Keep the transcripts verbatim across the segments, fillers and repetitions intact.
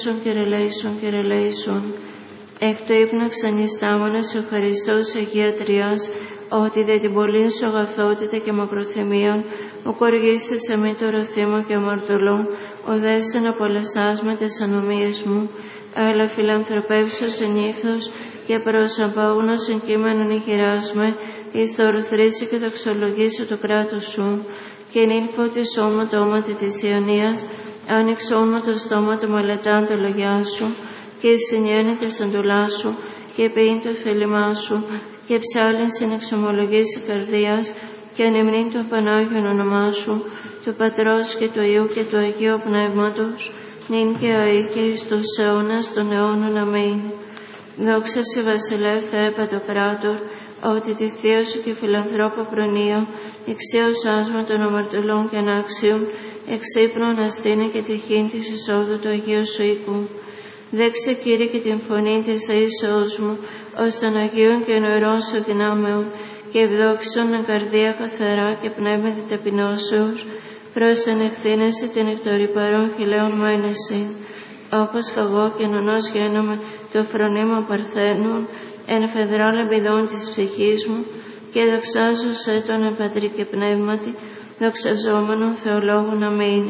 Κύριε ελέησον, Κύριε ελέησον. Εκ του ύπνου ξενιστάμενος ο Χριστός Αγία Τριάς, ότι δε την πολλήν σου αγαθότητα και μακροθυμίαν, ο κοργίσαι σε μη τώρα θύμα και αμαρτωλό, ο δέσαι να απολεσάς με τις ανομίες μου, αλλά φιλανθρωπεύσω σε νύφθος και προς απάγνος εν κείμενον ηχηράς με, εις το ορθρήσει και δοξολογήσω το κράτος σου, και νύμφω τη σώμα το όματι της Ιωνίας, άνοιξε όμα το στόμα του μελετάν το λογιά σου, και συνιένει τη σαντουλά σου, και ποιήν το θέλημά σου, και ψάλιν συνεξομολογήσει καρδίας, και ανεμνύν το Πανάγιον όνομά σου, του Πατρός και του Υιού και του Αγίου Πνεύματος, νυν και αεί και εις τους αιώνας των αιώνων. Αμήν. Δόξα σε βασιλεύ Θεέ Παντοκράτορ, ότι τη θεία σου και φιλανθρώπο προνοία, εξίωσάς με των αμαρτωλών και ανάξιων, εξύπνων αστήνε και τυχήν της εισόδου του Αγίου σου οίκου. Δέξε Κύριε και την φωνή της δεήσεώς μου, ως των Αγίων και νοερών σου δυνάμεων, και ευδόξων εν καρδία καθαρά και πνεύμα τη ταπεινώσεως, προς εν ευθύνεση την εκ των ρηπαρών χειλαίων μένεση. Όπως καγώ και νονός γένομαι το φρονήμα παρθένων, εν φεδρά λαμπιδών της ψυχής μου, και δοξάζω σε τον εν Πατρί και Πνεύματι, δοξαζόμενον Θεολόγων. Αμήν.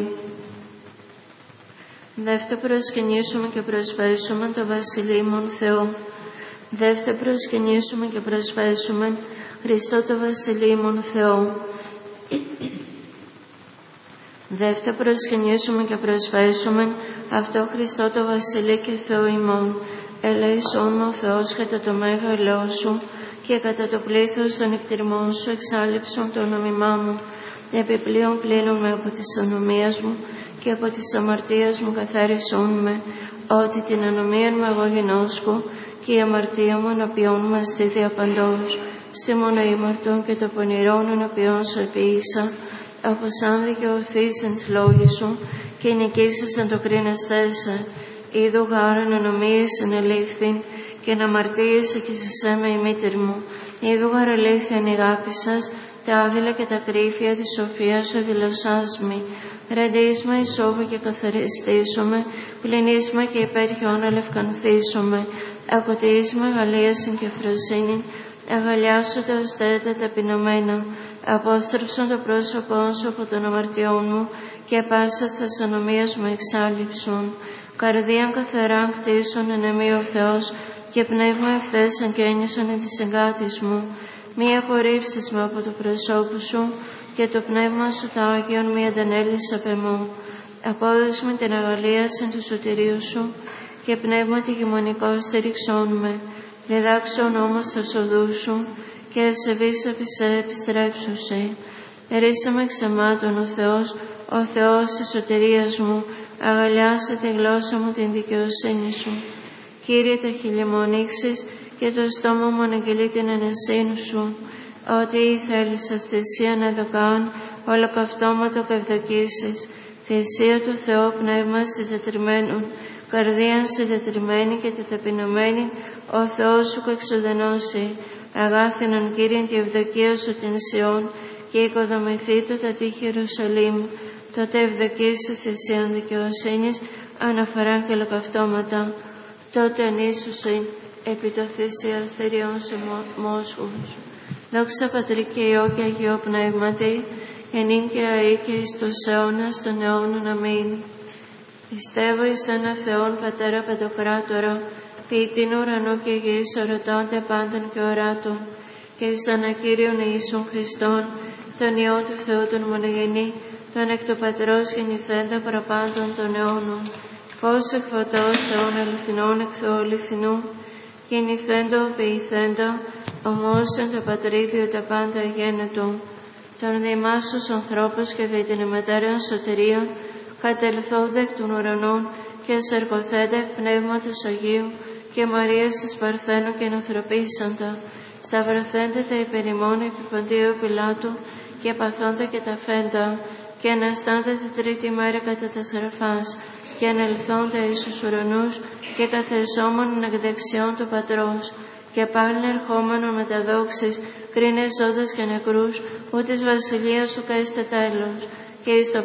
Δεύτε προσκυνήσουμε και προσφέσουμε το βασιλείμον Θεό. Δεύτε προσκυνήσουμε και προσφέσουμε Χριστό το βασιλείμον Θεό. Δεύτε προσκυνήσουμε και προσφέσουμε αυτό Χριστό το βασιλεί και Θεό ημών. Ελέησόν με ο Θεός κατά το μέγα ελαιό σου, και κατά το πλήθος των εκτιρμών σου εξάλληψον το όνομά μου. Επιπλέον πλύνουν με από της ανομίας μου, και από της αμαρτίας μου καθάρισόν με, ότι την ανομία μου εγώ γινώσκω, και η αμαρτία μου ενωπιών μου αστεί διαπαντός. Στη μόνο ήμαρτον και το πονηρόν ενωπιών σου επίησα, όπως αν δικαιωθείς εν λόγη σου, και νικήσεις εν το κρίνεσθέσαι. Είδου γάραν ανομίες ενελήφθην, και να αμαρτίες εκείσεσέ με η μήτηρ μου. Είδου γαρ αλήθεια ενηγάπησας, τα άδειλα και τα κρύφια της σοφίας σου δηλωσάς μη. Ρεντίσμα εισόβου και καθαριστήσομαι, πλυνίσμα και υπέρχιον αλευκανθήσομαι. Ακοτίσμα αγαλίασιν και φροσύνην, αγαλιάσου τα αστέτα ταπεινωμένα. Απόστρεψον το πρόσωπό σου από των αμαρτιών μου, και πάσας τας ανομίας μου εξάλληψον. Καρδίαν καθαράν κτίσον εν εμεί ο Θεός, και πνεύμα ευθές εγκαίνησον εν της εγκάτης μου. Μη απορρίψεις με από το προσώπου σου, και το πνεύμα σου τα Άγιον μη αντανέλεις απ' εμού. Απόδες με την αγαλίαση του σωτηρίου σου, και πνεύμα τη γημονικό στηριξόν με. Διδάξον όμως τα οδούς σου, και ασεβείς επισέ επιστρέψουσαι. Ερίσε ξεμάτων ο Θεός, ο Θεός της σωτηρίας μου, αγαλιάσε τη γλώσσα μου την δικαιοσύνη σου. Κύριε, τα χείλη μου ανοίξεις, και το στόμα μου αναγγελεί την ανεσύνη σου. Ότι θέλεις αστησία να δοκάν, ολοκαυτώματο καυδοκίσεις. Θυσία του Θεού πνεύμα συντετριμένων, καρδίαν συντετριμένη και τεταπεινωμένη, ο Θεός σου εξοδενώσει. Αγάθινον Κύριε τη ευδοκία σου την Σιών, και οικοδομηθεί το τα τείχη Ιερουσαλήμ. Τότε ευδοκίσεις θυσίαν δικαιοσύνης, αναφορά και ολοκαυτώματα. Τότε ανήσουσιν επί το θυσιαστηριών σου μόσχους. Δόξα Πατρί και Υιό και Αγίο Πνεύματι, ενήν και αεί και εις τους αιώνας των αιώνων. Αμήν. Πιστεύω εις ένα Θεόν Πατέρα Παντοκράτορα, ποιητήν ουρανού και γης, ορωτώνται πάντων και οράτων, και εις ένα Κύριον Ιησούν Χριστόν, τον Υιό του Θεού τον μονογενή, τον εκ του Πατρός γεννηθέντα παραπάντων των αιώνων, φως εκ φωτός Θεών αληθινών εκ Θεού αληθινού, γεννηθέντο ποιηθέντο, ομώς εν το Πατρίδιο τα πάντα γένετο, των διημάσους ανθρώπους και δι' την ημετέραν σωτηρίων, κατελθόντα εκ των ουρανών και σαρκωθέντα εκ Πνεύματος Αγίου, και Μαρίας της Παρθένου και ανθρωπίσαντα, σταυρωθέντα τα υπερημών επί Ποντίου Πιλάτου, και παθώντα και τα φέντα, και αναστάντα τη τρίτη μέρα κατά τα σαραφάς, και ανελθόντα εις τους ουρανούς, και καθεσόμον εκ δεξιών του Πατρός, και πάλιν ερχόμενον με τα δόξης, κρίνες ζώντας και νεκρούς, που της βασιλείας σου καίστε τέλος, και εις το